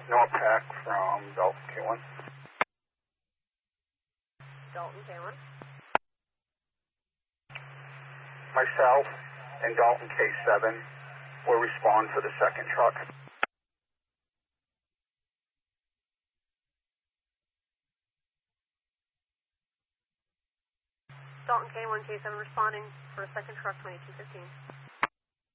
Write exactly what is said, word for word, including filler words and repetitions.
Norpac from Dalton K one. Dalton K one. Myself and Dalton K seven will respond for the second truck. Dalton K one, K seven responding for a second truck, twenty-two fifteen.